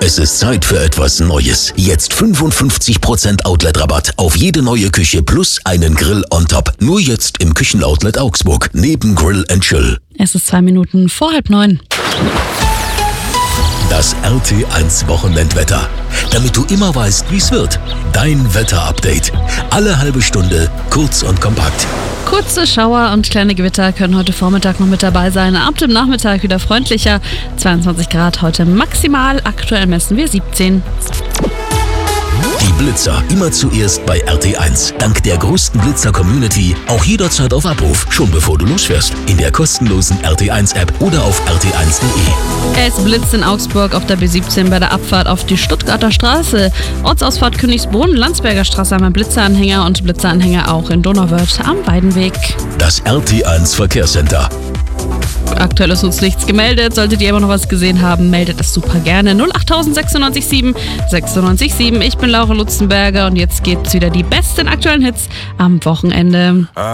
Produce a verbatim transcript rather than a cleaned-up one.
Es ist Zeit für etwas Neues. Jetzt fünfundfünfzig Prozent Outlet-Rabatt auf jede neue Küche plus einen Grill on top. Nur jetzt im Küchenoutlet Augsburg, neben Grill and Chill. Es ist zwei Minuten vor halb neun. Das R T eins Wochenendwetter. Damit du immer weißt, wie es wird. Dein Wetterupdate. Alle halbe Stunde, kurz und kompakt. Kurze Schauer und kleine Gewitter können heute Vormittag noch mit dabei sein. Ab dem Nachmittag wieder freundlicher. zweiundzwanzig Grad heute maximal. Aktuell messen wir siebzehn. Die Blitzer immer zuerst bei R T eins. Dank der größten Blitzer-Community auch jederzeit auf Abruf, schon bevor du losfährst. In der kostenlosen R T eins App oder auf r t eins punkt de. Es blitzt in Augsburg auf der B siebzehn bei der Abfahrt auf die Stuttgarter Straße. Ortsausfahrt Königsbrunn, Landsberger Straße am Blitzeranhänger und Blitzeranhänger auch in Donauwörth am Weidenweg. Das R T eins Verkehrscenter. Aktuell ist uns nichts gemeldet. Solltet ihr aber noch was gesehen haben, meldet es super gerne. null acht sechs neun sieben sechs neun sieben. Ich bin Laura Lutzenberger und jetzt gibt's wieder die besten aktuellen Hits am Wochenende.